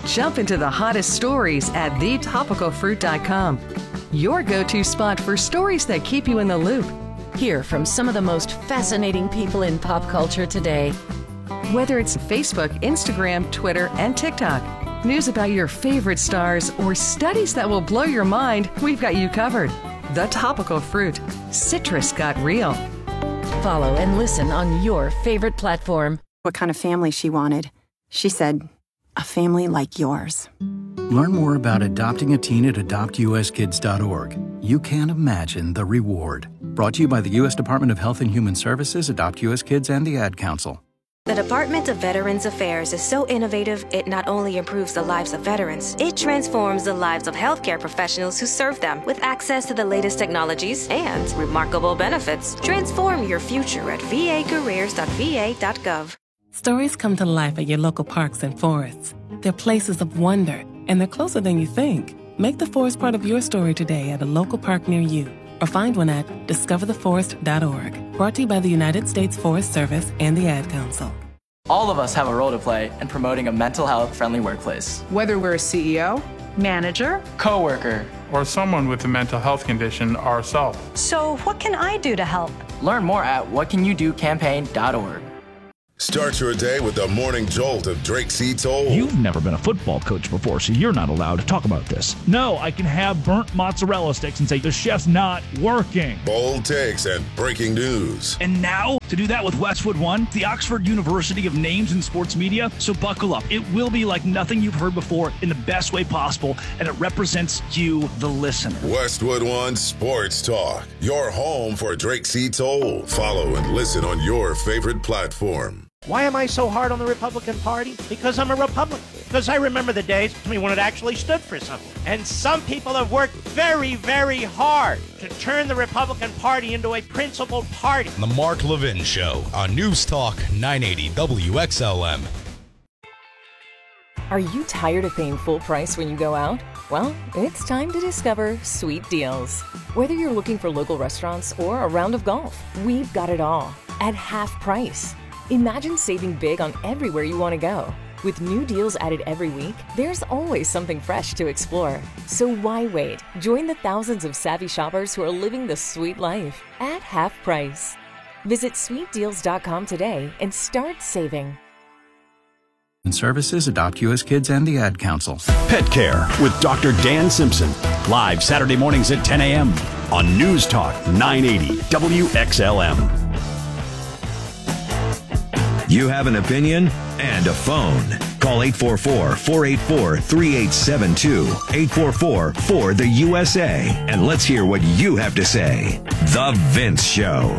Jump into the hottest stories at thetopicalfruit.com. Your go-to spot for stories that keep you in the loop. Hear from some of the most fascinating people in pop culture today. Whether it's Facebook, Instagram, Twitter, and TikTok, news about your favorite stars, or studies that will blow your mind, we've got you covered. The Topical Fruit. Citrus got real. Follow and listen on your favorite platform. What kind of family she wanted. She said, a family like yours. Learn more about adopting a teen at adoptuskids.org. You can't imagine the reward. Brought to you by the U.S. Department of Health and Human Services, Adopt U.S. Kids, and the Ad Council. The Department of Veterans Affairs is so innovative, it not only improves the lives of veterans, it transforms the lives of healthcare professionals who serve them with access to the latest technologies and remarkable benefits. Transform your future at vacareers.va.gov. Stories come to life at your local parks and forests. They're places of wonder, and they're closer than you think. Make the forest part of your story today at a local park near you, or find one at discovertheforest.org. Brought to you by the United States Forest Service and the Ad Council. All of us have a role to play in promoting a mental health-friendly workplace. Whether we're a CEO, manager, coworker, or someone with a mental health condition ourselves. So what can I do to help? Learn more at whatcanyoudocampaign.org. Start your day with the morning jolt of Drake C. Toll. You've never been a football coach before, so you're not allowed to talk about this. No, I can have burnt mozzarella sticks and say the chef's not working. Bold takes and breaking news. And now, to do that with Westwood One, the Oxford University of Names in Sports Media. So buckle up. It will be like nothing you've heard before in the best way possible, and it represents you, the listener. Westwood One Sports Talk, your home for Drake C. Toll. Follow and listen on your favorite platform. Why am I so hard on the Republican Party? Because I'm a Republican. Because I remember the days when it actually stood for something. And some people have worked very, very hard to turn the Republican Party into a principled party. The Mark Levin Show on News Talk 980 WXLM. Are you tired of paying full price when you go out? Well, it's time to discover Sweet Deals. Whether you're looking for local restaurants or a round of golf, we've got it all at half price. Imagine saving big on everywhere you want to go. With new deals added every week, there's always something fresh to explore. So why wait? Join the thousands of savvy shoppers who are living the sweet life at half price. Visit sweetdeals.com today and start saving. Services, Adopt U.S. Kids, and the Ad Council. Pet Care with Dr. Dan Simpson. Live Saturday mornings at 10 a.m. on News Talk 980 WXLM. You have an opinion and a phone. Call 844-484-3872. 844-4-THE-USA. And let's hear what you have to say. The Vince Show.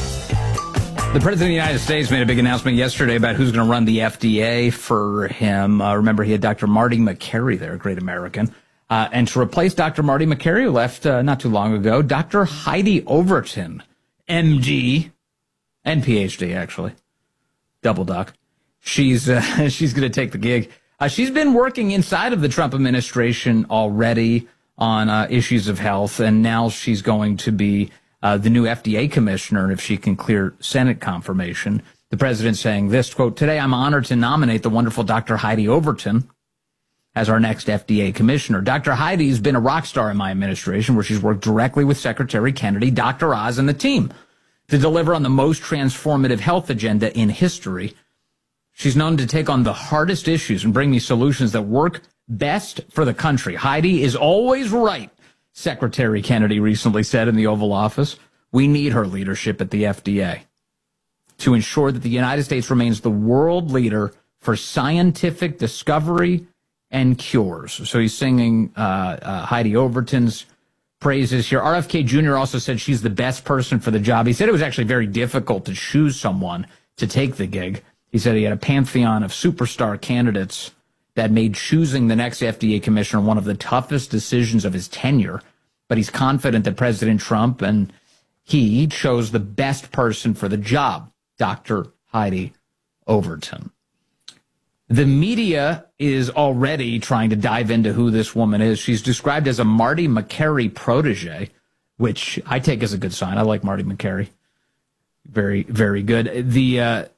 The President of the United States made a big announcement yesterday about who's going to run the FDA for him. Remember, he had Dr. Marty Makary there, a great American. And to replace Dr. Marty Makary, who left not too long ago, Dr. Heidi Overton, MD, and PhD, actually. Double duck. She's going to take the gig. She's been working inside of the Trump administration already on issues of health, and now she's going to be the new FDA commissioner if she can clear Senate confirmation. The president saying this, quote, "Today I'm honored to nominate the wonderful Dr. Heidi Overton as our next FDA commissioner. Dr. Heidi's been a rock star in my administration, where she's worked directly with Secretary Kennedy, Dr. Oz, and the team to deliver on the most transformative health agenda in history. She's known to take on the hardest issues and bring me solutions that work best for the country. Heidi is always right," Secretary Kennedy recently said in the Oval Office. "We need her leadership at the FDA to ensure that the United States remains the world leader for scientific discovery and cures." So he's singing Heidi Overton's praises here. RFK Jr. also said she's the best person for the job. He said it was actually very difficult to choose someone to take the gig. He said he had a pantheon of superstar candidates that made choosing the next FDA commissioner one of the toughest decisions of his tenure. But he's confident that President Trump and he chose the best person for the job, Dr. Heidi Overton. The media is already trying to dive into who this woman is. She's described as a Marty Makary protege, which I take as a good sign. I like Marty Makary. Very, very good.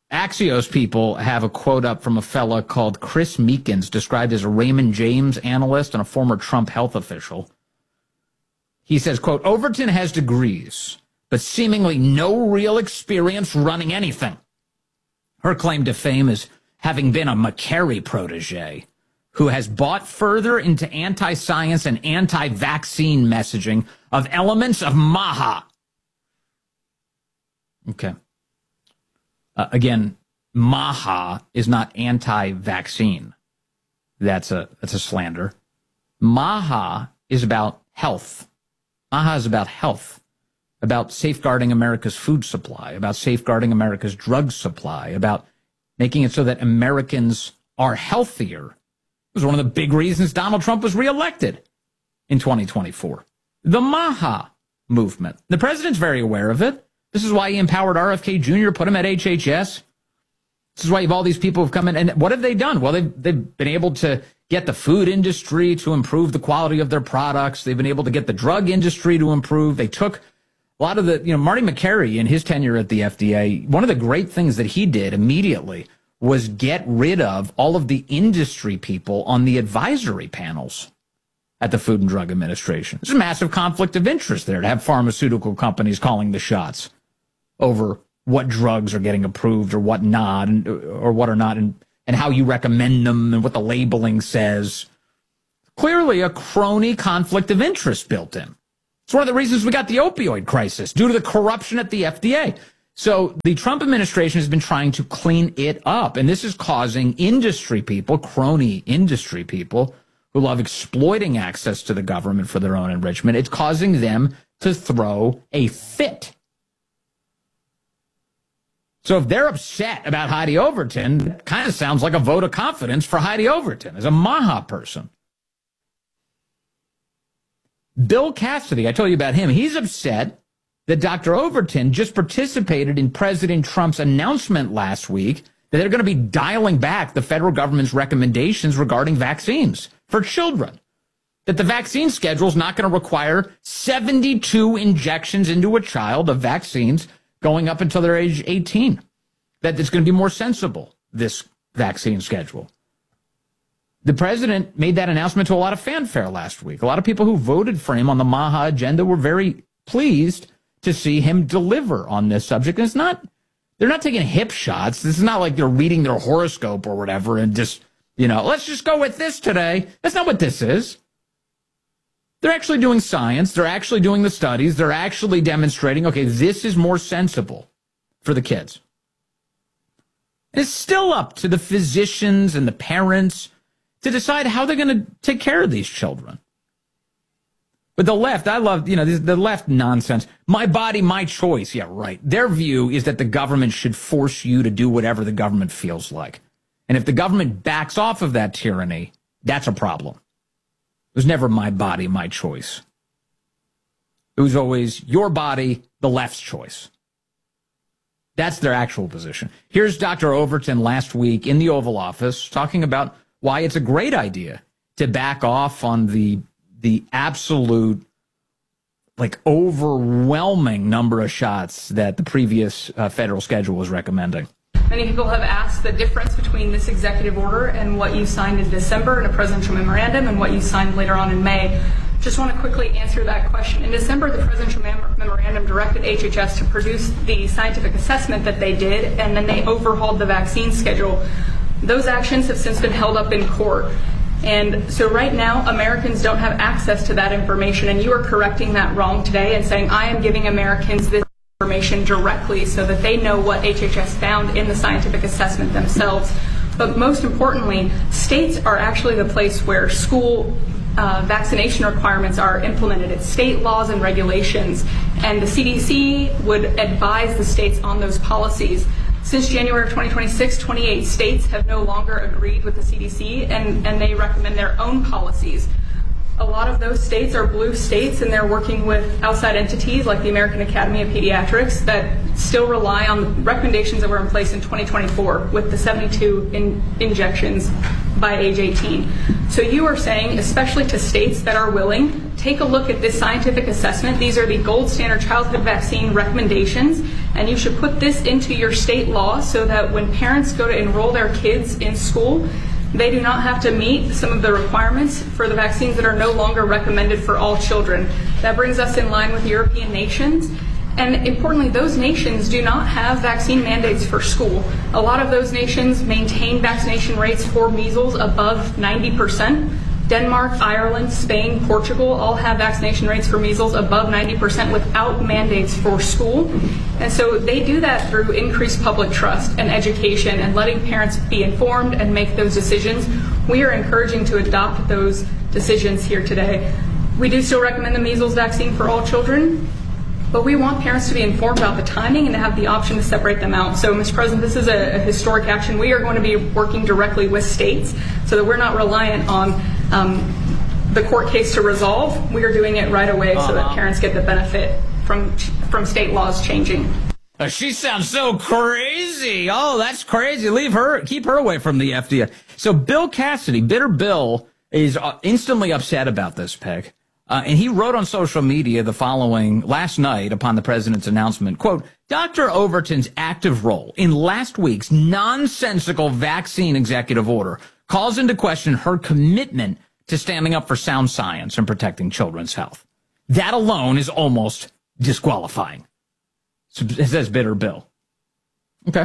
Axios people have a quote up from a fella called Chris Meekins, described as a Raymond James analyst and a former Trump health official. He says, quote, Overton has degrees, but seemingly no real experience running anything. Her claim to fame is having been a McCarry protege who has bought further into anti-science and anti-vaccine messaging of elements of MAHA. Okay. Again, MAHA is not anti-vaccine. That's a slander. MAHA is about health. MAHA is about health, about safeguarding America's food supply, about safeguarding America's drug supply, about making it so that Americans are healthier. It was one of the big reasons Donald Trump was reelected in 2024. The MAHA movement. The president's very aware of it. This is why he empowered RFK Jr., put him at HHS. This is why you have all these people who've come in. And what have they done? Well, they've been able to get the food industry to improve the quality of their products. They've been able to get the drug industry to improve. They took a lot of the, Marty McCarry in his tenure at the FDA, one of the great things that he did immediately was get rid of all of the industry people on the advisory panels at the Food and Drug Administration. There's a massive conflict of interest there to have pharmaceutical companies calling the shots over what drugs are getting approved or what not, or what are not, and how you recommend them and what the labeling says. Clearly a crony conflict of interest built in. It's one of the reasons we got the opioid crisis, due to the corruption at the FDA. So the Trump administration has been trying to clean it up, and this is causing industry people, crony industry people, who love exploiting access to the government for their own enrichment. It's causing them to throw a fit. So if they're upset about Heidi Overton, it kind of sounds like a vote of confidence for Heidi Overton as a MAHA person. Bill Cassidy, I told you about him. He's upset that Dr. Overton just participated in President Trump's announcement last week that they're going to be dialing back the federal government's recommendations regarding vaccines for children. That the vaccine schedule is not going to require 72 injections into a child of vaccines going up until they're age 18. That it's going to be more sensible, this vaccine schedule. The president made that announcement to a lot of fanfare last week. A lot of people who voted for him on the MAHA agenda were very pleased to see him deliver on this subject. And they're not taking hip shots. This is not like they're reading their horoscope or whatever and just, let's just go with this today. That's not what this is. They're actually doing science. They're actually doing the studies. They're actually demonstrating, okay, this is more sensible for the kids. And it's still up to the physicians and the parents to decide how they're going to take care of these children. But the left, I love, the left nonsense. My body, my choice. Yeah, right. Their view is that the government should force you to do whatever the government feels like. And if the government backs off of that tyranny, that's a problem. It was never my body, my choice. It was always your body, the left's choice. That's their actual position. Here's Dr. Overton last week in the Oval Office talking about why it's a great idea to back off on the absolute, overwhelming number of shots that the previous federal schedule was recommending. Many people have asked the difference between this executive order and what you signed in December in a presidential memorandum and what you signed later on in May. Just want to quickly answer that question. In December, the presidential memorandum directed HHS to produce the scientific assessment that they did, and then they overhauled the vaccine schedule. Those actions have since been held up in court. And so right now, Americans don't have access to that information, and you are correcting that wrong today and saying, I am giving Americans this information directly so that they know what HHS found in the scientific assessment themselves. But most importantly, states are actually the place where school vaccination requirements are implemented. It's state laws and regulations, and the CDC would advise the states on those policies. Since January of 2026, 28 states have no longer agreed with the CDC, and they recommend their own policies. A lot of those states are blue states, and they're working with outside entities like the American Academy of Pediatrics that still rely on recommendations that were in place in 2024 with the 72 injections by age 18. So you are saying, especially to states that are willing, take a look at this scientific assessment. These are the gold standard childhood vaccine recommendations, and you should put this into your state law so that when parents go to enroll their kids in school, they do not have to meet some of the requirements for the vaccines that are no longer recommended for all children. That brings us in line with European nations. And importantly, those nations do not have vaccine mandates for school. A lot of those nations maintain vaccination rates for measles above 90%. Denmark, Ireland, Spain, Portugal all have vaccination rates for measles above 90% without mandates for school. And so they do that through increased public trust and education and letting parents be informed and make those decisions. We are encouraging to adopt those decisions here today. We do still recommend the measles vaccine for all children, but we want parents to be informed about the timing and to have the option to separate them out. So, Mr. President, this is a historic action. We are going to be working directly with states so that we're not reliant on the court case to resolve. We are doing it right away so that parents get the benefit from state laws changing. She sounds so crazy. Oh, that's crazy. Keep her away from the FDA. So Bill Cassidy, Bitter Bill, is instantly upset about this, Peg. And he wrote on social media the following last night upon the president's announcement, quote, Dr. Overton's active role in last week's nonsensical vaccine executive order calls into question her commitment to standing up for sound science and protecting children's health. That alone is almost disqualifying. So it says Bitter Bill. Okay.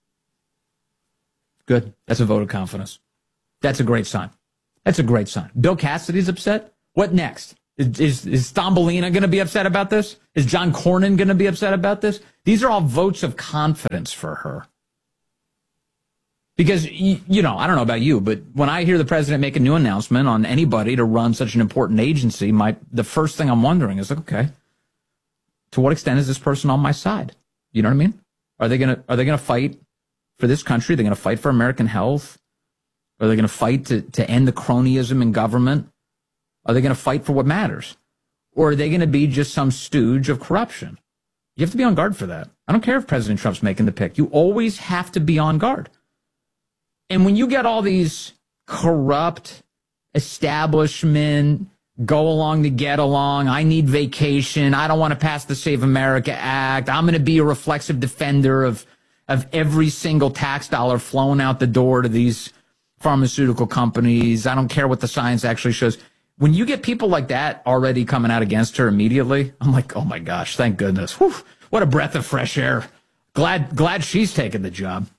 Good. That's a vote of confidence. That's a great sign. That's a great sign. Bill Cassidy's upset. What next? Is Stombolina going to be upset about this? Is John Cornyn going to be upset about this? These are all votes of confidence for her. Because, you know, I don't know about you, but when I hear the president make a new announcement on anybody to run such an important agency, the first thing I'm wondering is, okay, to what extent is this person on my side? You know what I mean? Are they going to fight for this country? Are they going to fight for American health? Are they going to fight to end the cronyism in government? Are they going to fight for what matters? Or are they going to be just some stooge of corruption? You have to be on guard for that. I don't care if President Trump's making the pick. You always have to be on guard. And when you get all these corrupt establishment, go along to get along, I need vacation, I don't want to pass the Save America Act, I'm going to be a reflexive defender of every single tax dollar flowing out the door to these pharmaceutical companies, I don't care what the science actually shows. When you get people like that already coming out against her immediately, I'm like, oh my gosh, thank goodness. Whew, what a breath of fresh air. Glad she's taking the job.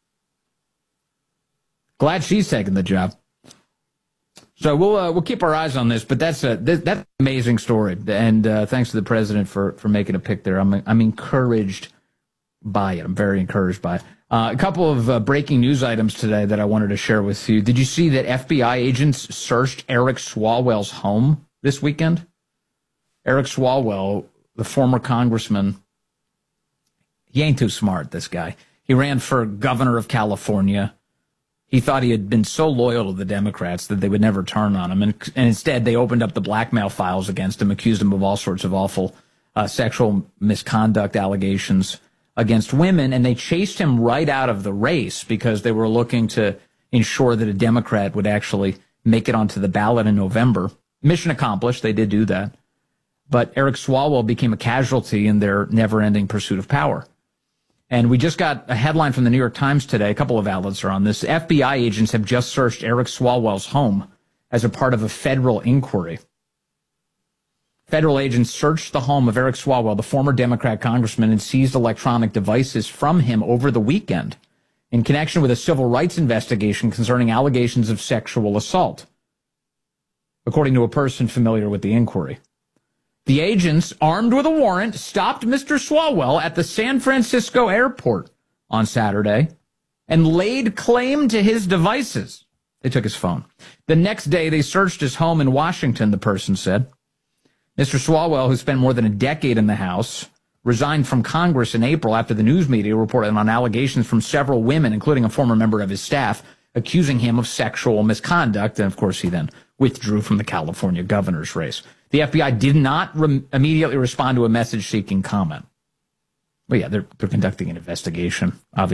Glad she's taking the job. So we'll keep our eyes on this, but that's an amazing story. And thanks to the president for making a pick there. I'm encouraged by it. I'm very encouraged by it. A couple of breaking news items today that I wanted to share with you. Did you see that FBI agents searched Eric Swalwell's home this weekend? Eric Swalwell, the former congressman, he ain't too smart, this guy. He ran for governor of California. He thought he had been so loyal to the Democrats that they would never turn on him. And instead, they opened up the blackmail files against him, accused him of all sorts of awful sexual misconduct allegations against women, and they chased him right out of the race because they were looking to ensure that a Democrat would actually make it onto the ballot in November. Mission accomplished. They did do that. But Eric Swalwell became a casualty in their never-ending pursuit of power. And we just got a headline from the New York Times today. A couple of outlets are on this. FBI agents have just searched Eric Swalwell's home as a part of a federal inquiry. Federal agents searched the home of Eric Swalwell, the former Democrat congressman, and seized electronic devices from him over the weekend in connection with a civil rights investigation concerning allegations of sexual assault, according to a person familiar with the inquiry. The agents, armed with a warrant, stopped Mr. Swalwell at the San Francisco airport on Saturday and laid claim to his devices. They took his phone. The next day, they searched his home in Washington, the person said. Mr. Swalwell, who spent more than a decade in the House, resigned from Congress in April after the news media reported on allegations from several women, including a former member of his staff, accusing him of sexual misconduct. And, of course, he then withdrew from the California governor's race. The FBI did not immediately respond to a message seeking comment. Well, yeah, they're conducting an investigation, obviously.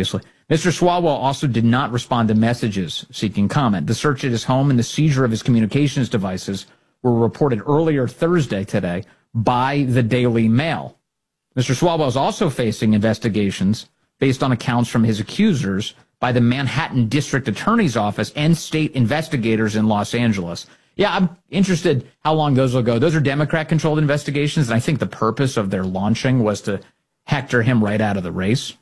Mr. Swalwell also did not respond to messages seeking comment. The search at his home and the seizure of his communications devices were reported earlier Thursday today by the Daily Mail. Mr. Swalwell is also facing investigations based on accounts from his accusers by the Manhattan District Attorney's Office and state investigators in Los Angeles. Yeah, I'm interested how long those will go. Those are Democrat-controlled investigations, and I think the purpose of their launching was to hector him right out of the race.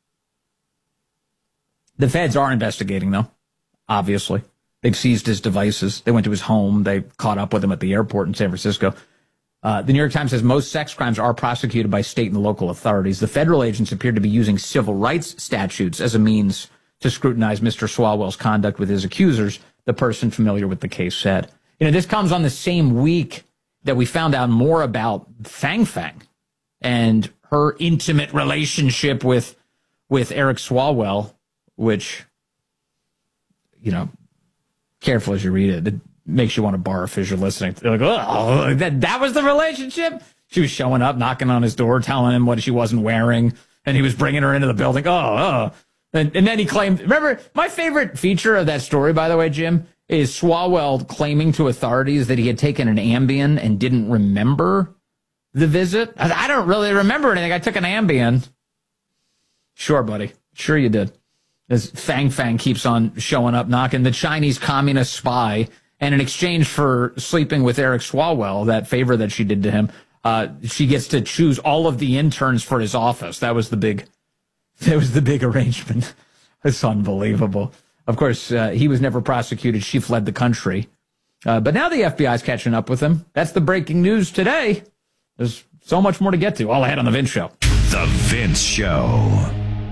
The feds are investigating, though, obviously. They've seized his devices. They went to his home. They caught up with him at the airport in San Francisco. The New York Times says most sex crimes are prosecuted by state and local authorities. The federal agents appear to be using civil rights statutes as a means to scrutinize Mr. Swalwell's conduct with his accusers, the person familiar with the case said. You know, this comes on the same week that we found out more about Fang Fang and her intimate relationship with Eric Swalwell, which, you know, careful as you read it, it makes you want to barf as you're listening. They're like, oh, that was the relationship? She was showing up, knocking on his door, telling him what she wasn't wearing, and he was bringing her into the building. And then he claimed, remember, my favorite feature of that story, by the way, Jim, is Swalwell claiming to authorities that he had taken an Ambien and didn't remember the visit. I don't really remember anything. I took an Ambien. Sure, buddy. Sure you did. As Fang Fang keeps on showing up, knocking, the Chinese communist spy, and in exchange for sleeping with Eric Swalwell, that favor that she did to him, she gets to choose all of the interns for his office. That was the big arrangement. It's unbelievable. Of course, he was never prosecuted. She fled the country. But now the FBI is catching up with him. That's the breaking news today. There's so much more to get to. All ahead on The Vince Show. The Vince Show.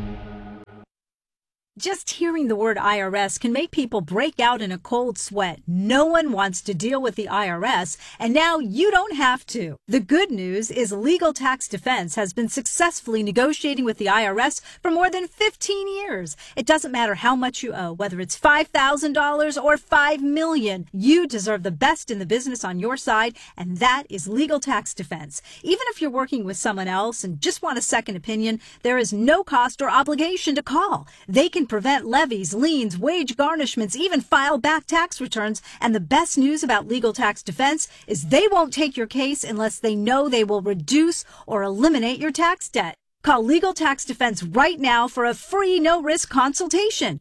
Just hearing the word IRS can make people break out in a cold sweat. No one wants to deal with the IRS, and now you don't have to. The good news is Legal Tax Defense has been successfully negotiating with the IRS for more than 15 years. It doesn't matter how much you owe, whether it's $5,000 or $5 million. You deserve the best in the business on your side, and that is Legal Tax Defense. Even if you're working with someone else and just want a second opinion, there is no cost or obligation to call. They can prevent levies, liens, wage garnishments, even file back tax returns. And the best news about Legal Tax Defense is they won't take your case unless they know they will reduce or eliminate your tax debt. Call Legal Tax Defense right now for a free no-risk consultation.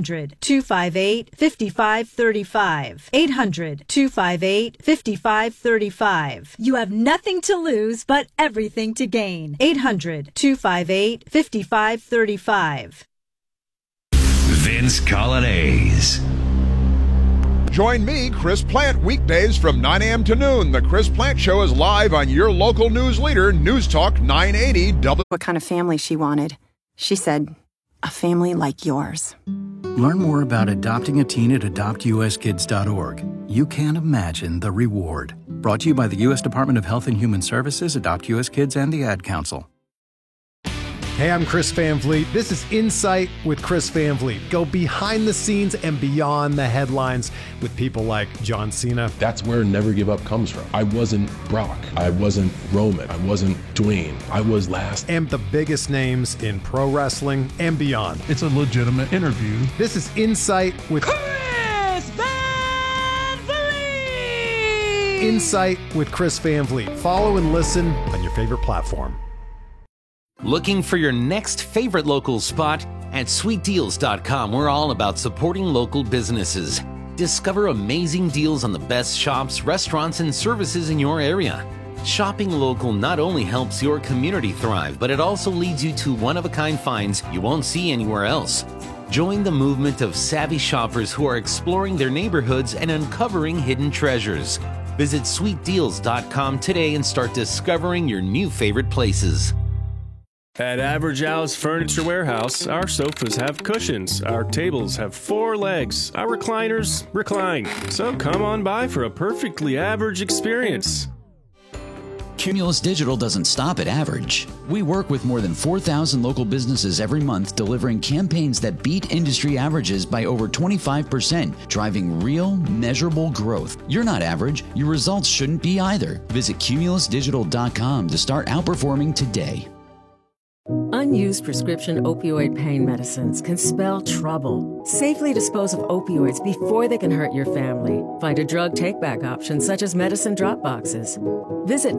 800-258-5535. 800-258-5535. You have nothing to lose but everything to gain. 800-258-5535. Vince Colonnese. Join me, Chris Plant, weekdays from 9 a.m. to noon. The Chris Plant Show is live on your local news leader, News Talk 980 What kind of family she wanted. She said, a family like yours. Learn more about adopting a teen at adoptuskids.org. You can't imagine the reward. Brought to you by the U.S. Department of Health and Human Services, Adopt U.S. Kids, and the Ad Council. Hey, I'm Chris Van Vliet. This is Insight with Chris Van Vliet. Go behind the scenes and beyond the headlines with people like John Cena. That's where Never Give Up comes from. I wasn't Brock. I wasn't Roman. I wasn't Dwayne. I was last. And the biggest names in pro wrestling and beyond. It's a legitimate interview. This is Insight with Chris Van Vliet. Insight with Chris Van Vliet. Follow and listen on your favorite platform. Looking for your next favorite local spot? At sweetdeals.com, we're all about supporting local businesses. Discover amazing deals on the best shops, restaurants, and services in your area. Shopping local not only helps your community thrive, but it also leads you to one-of-a-kind finds you won't see anywhere else. Join the movement of savvy shoppers who are exploring their neighborhoods and uncovering hidden treasures. Visit sweetdeals.com today and start discovering your new favorite places. At Average Al's Furniture Warehouse, our sofas have cushions, our tables have 4 legs, our recliners recline. So come on by for a perfectly average experience. Cumulus Digital doesn't stop at average. We work with more than 4,000 local businesses every month, delivering campaigns that beat industry averages by over 25%, driving real, measurable growth. You're not average. Your results shouldn't be either. Visit cumulusdigital.com to start outperforming today. Unused prescription opioid pain medicines can spell trouble. Safely dispose of opioids before they can hurt your family. Find a drug take-back option such as medicine drop boxes. Visit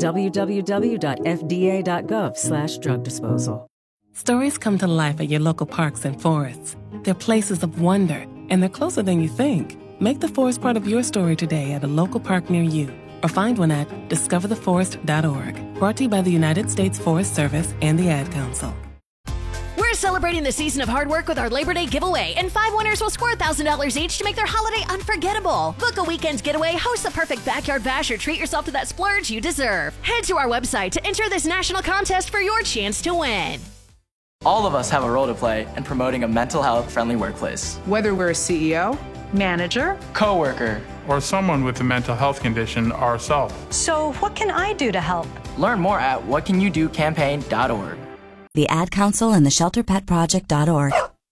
www.fda.gov/drug disposal. Stories come to life at your local parks and forests. They're places of wonder, and they're closer than you think. Make the forest part of your story today at a local park near you, or find one at discovertheforest.org. Brought to you by the United States Forest Service and the Ad Council. We're celebrating the season of hard work with our Labor Day giveaway, and 5 winners will score $1,000 each to make their holiday unforgettable. Book a weekend getaway, host the perfect backyard bash, or treat yourself to that splurge you deserve. Head to our website to enter this national contest for your chance to win. All of us have a role to play in promoting a mental health-friendly workplace. Whether we're a CEO, manager, coworker, or someone with a mental health condition ourselves. So what can I do to help? Learn more at whatcanyoudocampaign.org. The Ad Council and the ShelterPetProject.org.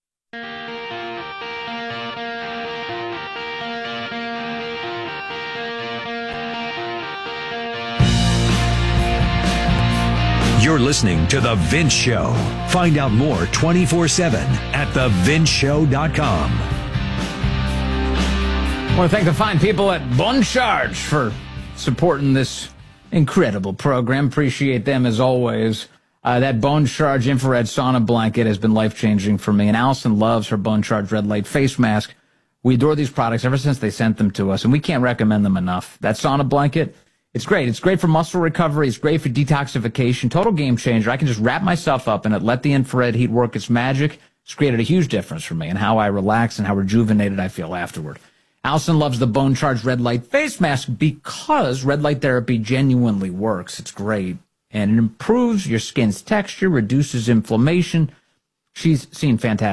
You're listening to The Vince Show. Find out more 24/7 at thevinceshow.com. I want to thank the fine people at Boncharge for supporting this incredible program. Appreciate them as always. That Boncharge infrared sauna blanket has been life-changing for me, and Allison loves her Boncharge red light face mask. We adore these products ever since they sent them to us, and we can't recommend them enough. That sauna blanket, it's great. It's great for muscle recovery. It's great for detoxification. Total game changer. I can just wrap myself up in it, let the infrared heat work its magic. It's created a huge difference for me in how I relax and how rejuvenated I feel afterward. Allison loves the Boncharge red light face mask because red light therapy genuinely works. It's great. And it improves your skin's texture, reduces inflammation. She's seen fantastic